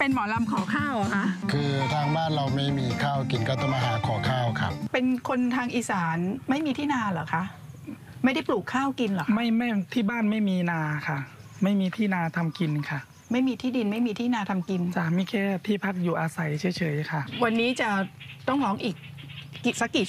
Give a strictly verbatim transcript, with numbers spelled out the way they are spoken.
เป็นหมอลำขอข้าวเหรอคะคือทางบ้านเราไม่มีข้าวกินก็ต้องมาหาขอข้าวครับเป็นคนทางอีสานไม่มีที่นาเหรอคะไม่ได้ปลูกข้าวกินเหรอคะไม่ไม่ที่บ้านไม่มีนาค่ะ ไม่มีที่นาทำกินค่ะไม่มีที่ดินไม่มีที่นาทำกินจะมีแค่ที่พักอยู่อาศัยเฉยๆค่ะวันนี้จะต้องร้องอีกกี่สักกี่